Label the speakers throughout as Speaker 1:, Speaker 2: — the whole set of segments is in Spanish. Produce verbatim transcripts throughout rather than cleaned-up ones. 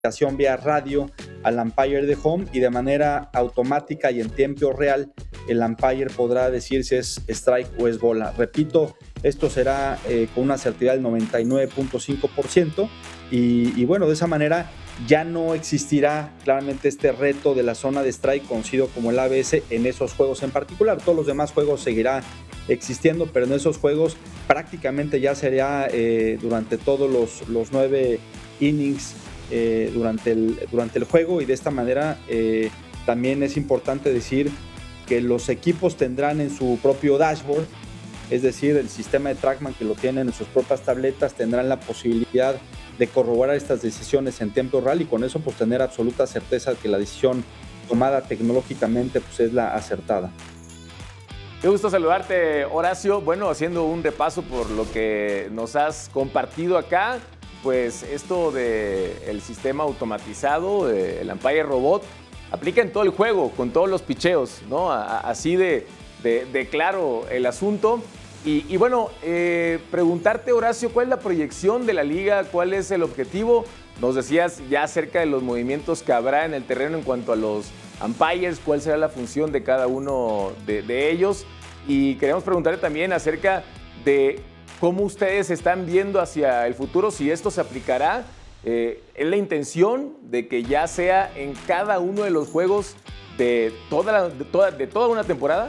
Speaker 1: vía radio al umpire de home y de manera automática y en tiempo real el umpire podrá decir si es strike o es bola. Repito, esto será eh, con una certidumbre del noventa y nueve punto cinco por ciento y, y bueno, de esa manera ya no existirá claramente este reto de la zona de strike conocido como el A B S en esos juegos en particular. Todos los demás juegos seguirá existiendo, pero en esos juegos prácticamente ya sería eh, durante todos los, los nueve innings Eh, durante, el, durante el juego y de esta manera eh, también es importante decir que los equipos tendrán en su propio dashboard, es decir, el sistema de TrackMan que lo tienen en sus propias tabletas, tendrán la posibilidad de corroborar estas decisiones en tiempo real y con eso pues tener absoluta certeza de que la decisión tomada tecnológicamente pues es la acertada.
Speaker 2: Qué gusto saludarte, Horacio. Bueno, haciendo un repaso por lo que nos has compartido acá, pues esto del sistema automatizado, el umpire robot, aplica en todo el juego, con todos los picheos, ¿no? A, así de, de, de claro el asunto. Y, y bueno, eh, preguntarte, Horacio, ¿cuál es la proyección de la liga? ¿Cuál es el objetivo? Nos decías ya acerca de los movimientos que habrá en el terreno en cuanto a los umpires, cuál será la función de cada uno de, de ellos. Y queremos preguntarte también acerca de cómo ustedes están viendo hacia el futuro, si esto se aplicará. Eh, ¿Es la intención de que ya sea en cada uno de los juegos de toda, la, de toda, de toda una temporada?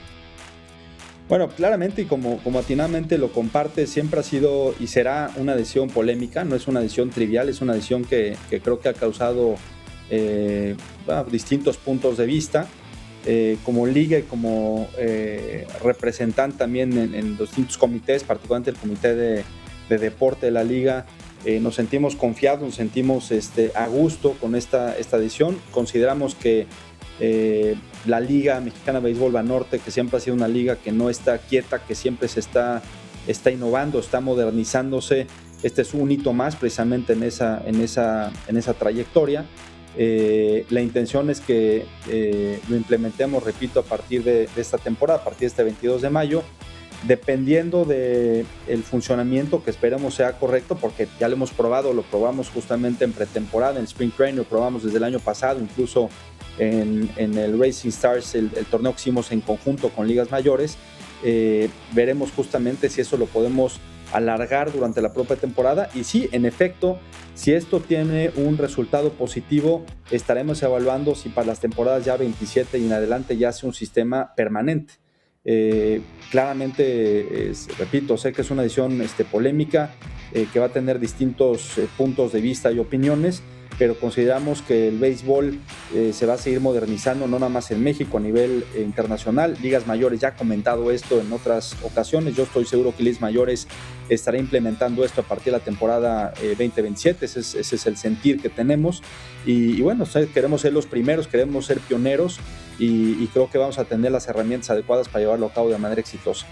Speaker 1: Bueno, claramente y como, como atinadamente lo comparte, siempre ha sido y será una decisión polémica, no es una decisión trivial, es una decisión que, que creo que ha causado eh, bueno, distintos puntos de vista. Eh, como liga y como eh, representante también en, en distintos comités, particularmente el comité de, de deporte de la liga, eh, nos sentimos confiados, nos sentimos este, a gusto con esta, esta decisión. Consideramos que eh, la Liga Mexicana de Béisbol Banorte, que siempre ha sido una liga que no está quieta, que siempre se está, está innovando, está modernizándose, este es un hito más precisamente en esa, en esa, en esa trayectoria. Eh, la intención es que eh, lo implementemos, repito, a partir de, de esta temporada, a partir de este veintidós de mayo, dependiendo del funcionamiento que esperemos sea correcto, porque ya lo hemos probado, lo probamos justamente en pretemporada, en Spring Training, lo probamos desde el año pasado, incluso en, en el Racing Stars, el, el torneo que hicimos en conjunto con ligas mayores. Eh, veremos justamente si eso lo podemos alargar durante la propia temporada y sí, en efecto, si esto tiene un resultado positivo, estaremos evaluando si para las temporadas ya veintisiete y en adelante ya sea un sistema permanente. Eh, claramente, es, repito, sé que es una decisión este, polémica, eh, que va a tener distintos eh, puntos de vista y opiniones, pero consideramos que el béisbol eh, se va a seguir modernizando, no nada más en México, a nivel eh, internacional. Ligas Mayores ya ha comentado esto en otras ocasiones. Yo estoy seguro que Ligas Mayores estará implementando esto a partir de la temporada eh, veinte veintisiete. Ese es, ese es el sentir que tenemos. Y, y bueno, queremos ser los primeros, queremos ser pioneros y, y creo que vamos a tener las herramientas adecuadas para llevarlo a cabo de manera exitosa.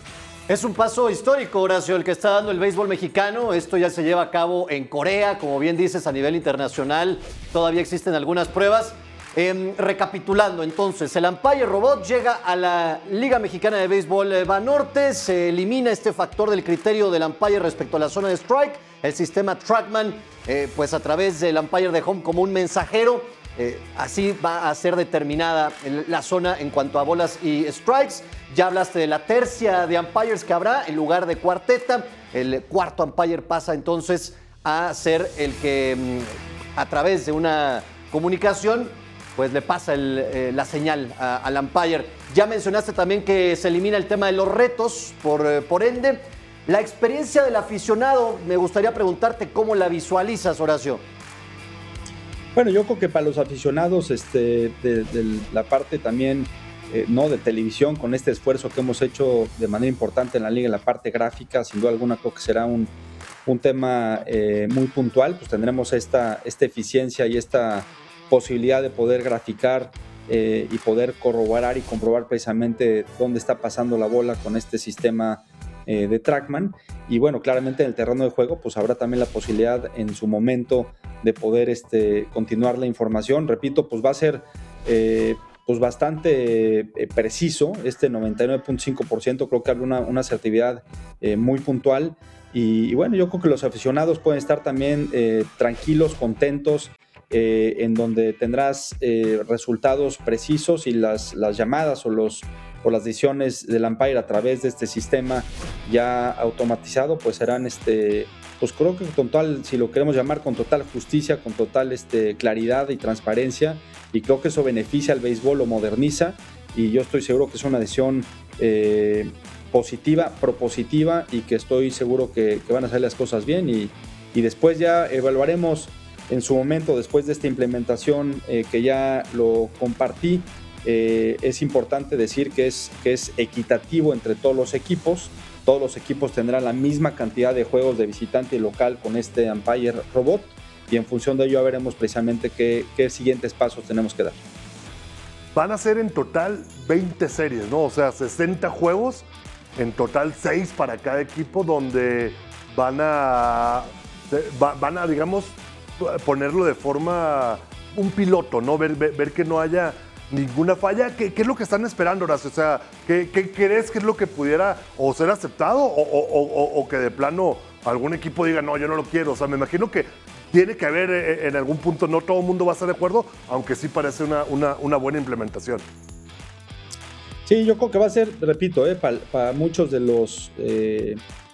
Speaker 3: Es un paso histórico, Horacio, el que está dando el béisbol mexicano. Esto ya se lleva a cabo en Corea, como bien dices, a nivel internacional. Todavía existen algunas pruebas. Eh, recapitulando, entonces, el umpire robot llega a la Liga Mexicana de Béisbol Banorte. Se elimina este factor del criterio del umpire respecto a la zona de strike. El sistema TrackMan, eh, pues a través del umpire de home como un mensajero. Eh, así va a ser determinada la zona en cuanto a bolas y strikes. Ya hablaste de la tercia de umpires que habrá en lugar de cuarteta. El cuarto umpire pasa entonces a ser el que a través de una comunicación pues le pasa el, eh, la señal a, al umpire. Ya mencionaste también que se elimina el tema de los retos, por, eh, por ende. La experiencia del aficionado, me gustaría preguntarte cómo la visualizas, Horacio.
Speaker 1: Bueno, yo creo que para los aficionados este, de, de la parte también eh, no de televisión, con este esfuerzo que hemos hecho de manera importante en la liga, en la parte gráfica, sin duda alguna creo que será un, un tema eh, muy puntual, pues tendremos esta, esta eficiencia y esta posibilidad de poder graficar eh, y poder corroborar y comprobar precisamente dónde está pasando la bola con este sistema eh, de TrackMan. Y bueno, claramente en el terreno de juego pues habrá también la posibilidad en su momento de poder este, continuar la información. Repito, pues va a ser eh, pues bastante eh, preciso, este noventa y nueve punto cinco por ciento, creo que habla una, una asertividad eh, muy puntual Y, y bueno, yo creo que los aficionados pueden estar también eh, tranquilos, contentos, eh, en donde tendrás eh, resultados precisos y las, las llamadas o, los, o las decisiones del umpire a través de este sistema ya automatizado, pues serán, este, pues creo que con total, si lo queremos llamar, con total justicia, con total este, claridad y transparencia, y creo que eso beneficia al béisbol, lo moderniza, y yo estoy seguro que es una decisión eh, positiva, propositiva, y que estoy seguro que, que van a salir las cosas bien, y, y después ya evaluaremos en su momento, después de esta implementación eh, que ya lo compartí. Eh, es importante decir que es, que es equitativo entre todos los equipos. Todos los equipos tendrán la misma cantidad de juegos de visitante y local con este umpire robot, y en función de ello ya veremos precisamente qué, qué siguientes pasos tenemos que dar.
Speaker 4: Van a ser en total veinte series, ¿no? O sea, sesenta juegos, en total seis para cada equipo, donde van a, van a, digamos, ponerlo de forma, un piloto, ¿no? Ver, ver, ver que no haya ninguna falla. ¿Qué, qué es lo que están esperando, Horacio? O sea, ¿qué, qué crees que es lo que pudiera o ser aceptado o, o, o, o que de plano algún equipo diga, no, yo no lo quiero? O sea, me imagino que tiene que haber en algún punto, no todo el mundo va a estar de acuerdo, aunque sí parece una, una, una buena implementación.
Speaker 1: Sí, yo creo que va a ser, repito, eh, para, para muchos de los, eh,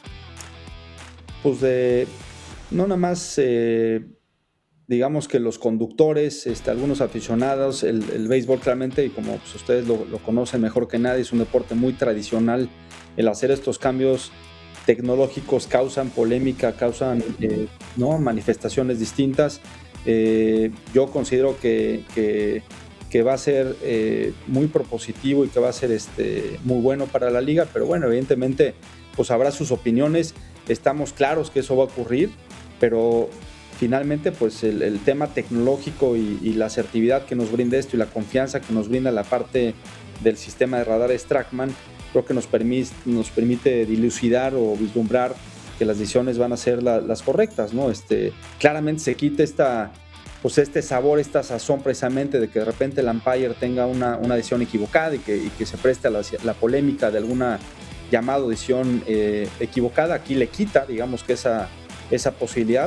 Speaker 1: pues de, no nada más, eh, digamos que los conductores, este, algunos aficionados, el, el béisbol claramente, y como pues, ustedes lo, lo conocen mejor que nadie, es un deporte muy tradicional. El hacer estos cambios tecnológicos causan polémica, causan eh, ¿no? manifestaciones distintas. Eh, yo considero que, que, que va a ser eh, muy propositivo y que va a ser este, muy bueno para la liga, pero bueno, evidentemente pues habrá sus opiniones. Estamos claros que eso va a ocurrir, pero finalmente pues el, el tema tecnológico y, y la asertividad que nos brinda esto y la confianza que nos brinda la parte del sistema de radares TrackMan, creo que nos permite, nos permite dilucidar o vislumbrar que las decisiones van a ser la, las correctas, ¿no? Este, claramente se quita esta, pues este sabor, esta sazón precisamente de que de repente el umpire tenga una, una decisión equivocada y que, y que se preste a la, la polémica de alguna llamada o decisión eh, equivocada. Aquí le quita, digamos que esa, esa posibilidad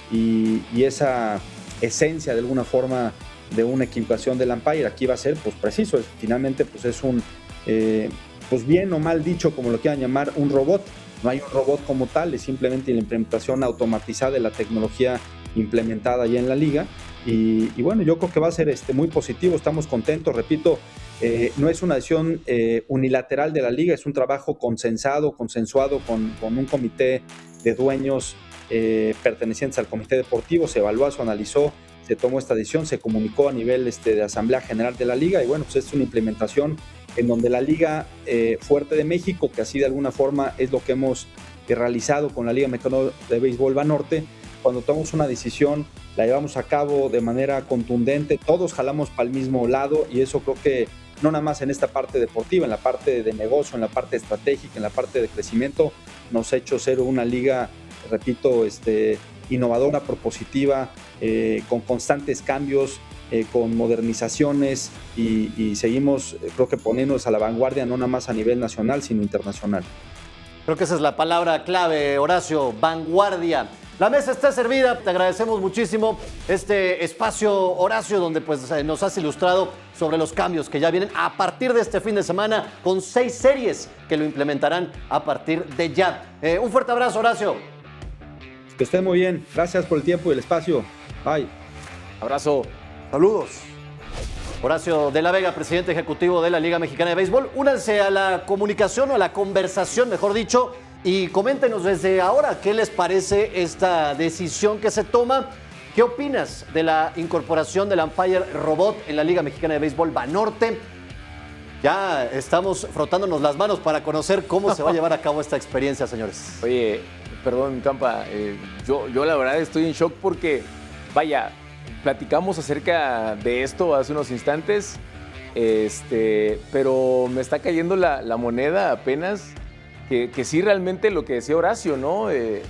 Speaker 1: y, y esa esencia de alguna forma de una equivocación del umpire. Aquí va a ser pues preciso, es, finalmente pues es un... Eh, pues bien o mal dicho, como lo quieran llamar, un robot. No hay un robot como tal, es simplemente la implementación automatizada de la tecnología implementada ya en la liga. Y, y bueno, yo creo que va a ser este, muy positivo, estamos contentos, repito, eh, no es una decisión eh, unilateral de la liga, es un trabajo consensado, consensuado con, con un comité de dueños eh, pertenecientes al comité deportivo, se evaluó, se analizó, se tomó esta decisión, se comunicó a nivel este, de Asamblea General de la Liga y bueno, pues es una implementación en donde la Liga eh, Fuerte de México, que así de alguna forma es lo que hemos eh, realizado con la Liga Mexicana de Béisbol Banorte, cuando tomamos una decisión, la llevamos a cabo de manera contundente, todos jalamos para el mismo lado y eso creo que no nada más en esta parte deportiva, en la parte de negocio, en la parte estratégica, en la parte de crecimiento, nos ha hecho ser una liga, repito, este, innovadora, propositiva, eh, con constantes cambios, eh, con modernizaciones y, y seguimos, eh, creo que poniéndonos a la vanguardia, no nada más a nivel nacional, sino internacional.
Speaker 3: Creo que esa es la palabra clave, Horacio, vanguardia. La mesa está servida, te agradecemos muchísimo este espacio, Horacio, donde pues nos has ilustrado sobre los cambios que ya vienen a partir de este fin de semana con seis series que lo implementarán a partir de ya. Eh, un fuerte abrazo, Horacio.
Speaker 1: Que estén muy bien, gracias por el tiempo y el espacio. Bye.
Speaker 2: Abrazo.
Speaker 4: Saludos.
Speaker 3: Horacio de la Vega, presidente ejecutivo de la Liga Mexicana de Béisbol. Únanse a la comunicación o a la conversación, mejor dicho, y coméntenos desde ahora qué les parece esta decisión que se toma. ¿Qué opinas de la incorporación del umpire robot en la Liga Mexicana de Béisbol Banorte? Ya estamos frotándonos las manos para conocer cómo se va a llevar a cabo esta experiencia, señores.
Speaker 2: Oye, perdón, Campa, eh, yo, yo la verdad estoy en shock porque, vaya, platicamos acerca de esto hace unos instantes, este, pero me está cayendo la, la moneda apenas, que, que sí realmente lo que decía Horacio, ¿no? Eh,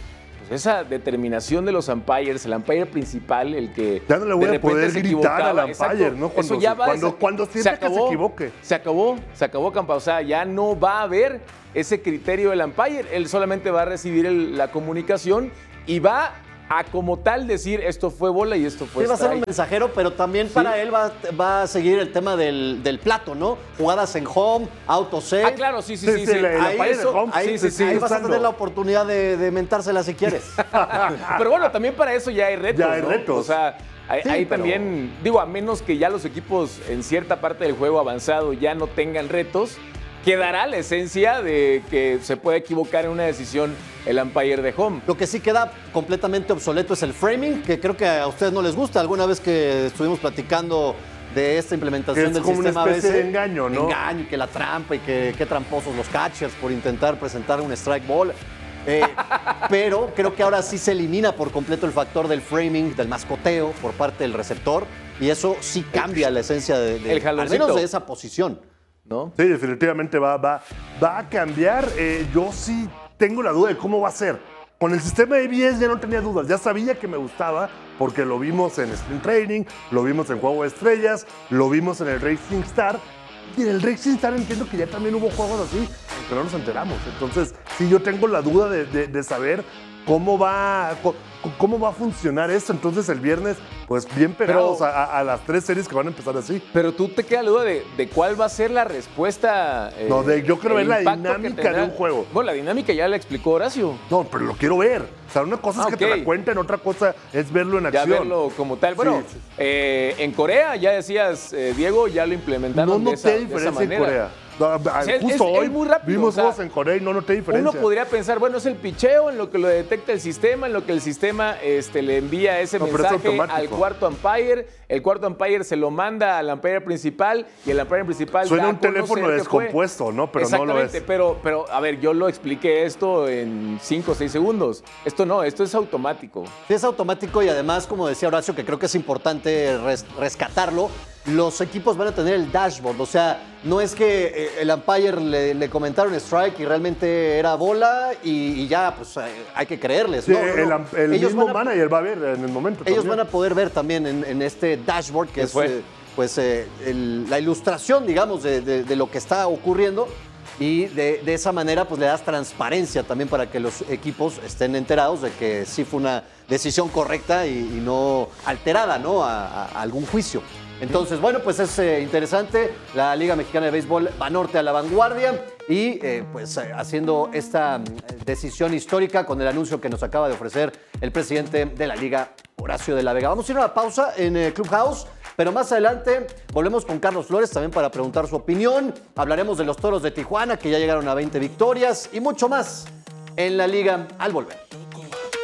Speaker 2: pues esa determinación de los umpires, el umpire principal, el que
Speaker 4: ya no le voy
Speaker 2: de
Speaker 4: a poder
Speaker 2: se
Speaker 4: gritar al umpire,
Speaker 2: exacto,
Speaker 4: ¿no? Cuando,
Speaker 2: eso ya
Speaker 4: se,
Speaker 2: va,
Speaker 4: cuando,
Speaker 2: se,
Speaker 4: cuando sienta
Speaker 2: se acabó,
Speaker 4: que se equivoque.
Speaker 2: Se acabó, se acabó, Campa. O sea, ya no va a haber ese criterio del umpire. Él solamente va a recibir el, la comunicación y va a como tal decir esto fue bola y esto fue
Speaker 3: sí, va a ser un
Speaker 2: strike.
Speaker 3: mensajero, pero también
Speaker 2: Sí.
Speaker 3: para él va, va a seguir el tema del, del plato, ¿no? Jugadas en home, autosave.
Speaker 2: Ah, claro, sí, sí,
Speaker 4: Sí,
Speaker 2: sí.
Speaker 4: sí,
Speaker 2: sí.
Speaker 4: la- el
Speaker 2: Ahí
Speaker 4: umpire
Speaker 2: eso-
Speaker 4: de home,
Speaker 3: Ahí,
Speaker 2: sí, sí, sí.
Speaker 3: ahí vas a
Speaker 4: usando.
Speaker 3: tener la oportunidad de, de mentársela si quieres.
Speaker 2: Pero bueno, también para eso ya hay retos,
Speaker 4: Ya hay
Speaker 2: ¿no?
Speaker 4: retos.
Speaker 2: O sea, ahí,
Speaker 3: Sí,
Speaker 2: ahí
Speaker 3: pero-
Speaker 2: también, digo, a menos que ya los equipos en cierta parte del juego avanzado ya no tengan retos, quedará la esencia de que se puede equivocar en una decisión el umpire de home.
Speaker 3: Lo que sí queda completamente obsoleto es el framing, que creo que a ustedes no les gusta. Alguna vez que estuvimos platicando de esta implementación
Speaker 4: Que es
Speaker 3: del
Speaker 4: como una
Speaker 3: sistema
Speaker 4: especie
Speaker 3: A B C,
Speaker 4: de engaño, ¿no?
Speaker 3: Engaño, y que la trampa y que qué tramposos los catchers por intentar presentar un strike ball. Eh, pero creo que ahora sí se elimina por completo el factor del framing, del mascoteo por parte del receptor, y eso sí cambia la esencia de, de-
Speaker 2: El
Speaker 3: al
Speaker 2: jaloncito.
Speaker 3: menos de esa posición.
Speaker 2: ¿No?
Speaker 4: Sí, definitivamente va, va, va a cambiar. Eh, yo sí tengo la duda de cómo va a ser. Con el sistema de A B S ya no tenía dudas, ya sabía que me gustaba porque lo vimos en Sprint Training, lo vimos en Juego de Estrellas, lo vimos en el Racing Star. Y en el Racing Star entiendo que ya también hubo juegos así, aunque no nos enteramos. Entonces, sí, yo tengo la duda de, de- de saber cómo va, co- cómo va a funcionar esto. Entonces, el viernes, pues bien pegados
Speaker 2: Pero-
Speaker 4: a, a- a las tres series que van a empezar así.
Speaker 2: Pero tú te queda la duda de, de cuál va a ser la respuesta. eh,
Speaker 4: No, de- yo quiero
Speaker 2: el
Speaker 4: ver la
Speaker 2: impacto que
Speaker 4: dinámica
Speaker 2: tendrá.
Speaker 4: de un juego.
Speaker 2: Bueno, la dinámica ya la explicó Horacio.
Speaker 4: No, pero lo quiero ver. O sea, una cosa
Speaker 2: Ah,
Speaker 4: es que te
Speaker 2: ok.
Speaker 4: la cuenten, otra cosa es verlo en
Speaker 2: Ya
Speaker 4: acción.
Speaker 2: verlo como tal. Bueno,
Speaker 4: Sí, sí.
Speaker 2: eh, en Corea, ya decías, eh, Diego, ya lo implementaron
Speaker 4: No
Speaker 2: de esa,
Speaker 4: noté
Speaker 2: de esa
Speaker 4: diferencia en
Speaker 2: manera.
Speaker 4: Corea. No, a-
Speaker 2: sea, es-
Speaker 4: justo
Speaker 2: es-
Speaker 4: hoy
Speaker 2: es muy rápido,
Speaker 4: vimos
Speaker 2: o sea,
Speaker 4: juegos en Corea y no noté diferencia.
Speaker 2: Uno podría pensar, bueno, es el picheo en lo que lo detecta el sistema, en lo que el sistema este, le envía ese
Speaker 4: No, pero es
Speaker 2: mensaje al
Speaker 4: automático.
Speaker 2: cuarto umpire, el cuarto umpire se lo manda al umpire principal y el umpire principal
Speaker 4: Suena
Speaker 2: da a
Speaker 4: un teléfono
Speaker 2: conocer que fue.
Speaker 4: descompuesto, ¿no? Pero no lo
Speaker 2: Exactamente,
Speaker 4: es.
Speaker 2: pero, pero a ver, yo lo expliqué esto en cinco o seis segundos. Esto no, esto es automático.
Speaker 3: Sí, es automático y además, como decía Horacio, que creo que es importante res- rescatarlo, los equipos van a tener el dashboard. O sea, no es que eh, el umpire le, le comentaron strike y realmente era bola y, y ya, pues eh, hay que creerles.
Speaker 4: Sí,
Speaker 3: No, no,
Speaker 4: el,
Speaker 3: no.
Speaker 4: el
Speaker 3: Ellos
Speaker 4: mismo
Speaker 3: van a-
Speaker 4: manager va a ver en el momento.
Speaker 3: Ellos
Speaker 4: también.
Speaker 3: van a poder ver también en, en este dashboard, que
Speaker 2: ¿Qué
Speaker 3: es
Speaker 2: fue?
Speaker 3: eh, pues, eh, el- la ilustración, digamos, de, de- de lo que está ocurriendo. Y de, de esa manera, pues le das transparencia también para que los equipos estén enterados de que sí fue una decisión correcta y, y no alterada, ¿no? A, a- a algún juicio. Entonces, bueno, pues es eh, interesante. La Liga Mexicana de Béisbol va norte a la vanguardia y eh, pues eh, haciendo esta mm, decisión histórica con el anuncio que nos acaba de ofrecer el presidente de la Liga, Horacio de la Vega. Vamos a ir a una pausa en eh, Clubhouse, pero más adelante volvemos con Carlos Flores también para preguntar su opinión. Hablaremos de los Toros de Tijuana, que ya llegaron a veinte victorias y mucho más en la Liga al volver.